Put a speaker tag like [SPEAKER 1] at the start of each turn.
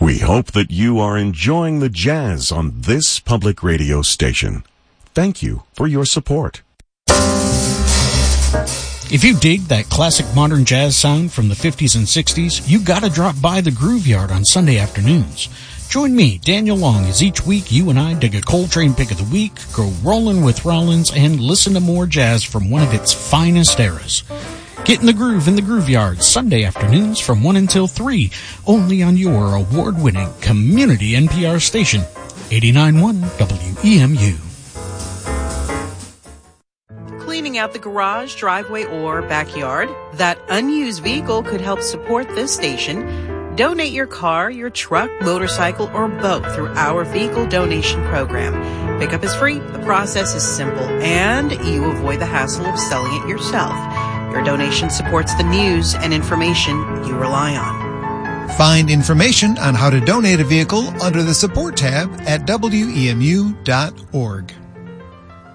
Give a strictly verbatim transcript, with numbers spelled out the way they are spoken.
[SPEAKER 1] We hope that you are enjoying the jazz on this public radio station. Thank you for your support.
[SPEAKER 2] If you dig that classic modern jazz sound from the fifties and sixties, you gotta drop by the Groove Yard on Sunday afternoons. Join me, Daniel Long, as each week you and I dig a Coltrane pick of the week, go rolling with Rollins, and listen to more jazz from one of its finest eras. Get in the groove in the Groove Yard, Sunday afternoons from one until three, only on your award-winning community N P R station, eighty-nine point one W E M U.
[SPEAKER 3] Cleaning out the garage, driveway, or backyard? That unused vehicle could help support this station. Donate your car, your truck, motorcycle, or boat through our vehicle donation program. Pickup is free, the process is simple, and you avoid the hassle of selling it yourself. Your donation supports the news and information you rely on.
[SPEAKER 4] Find information on how to donate a vehicle under the support tab at W E M U dot org.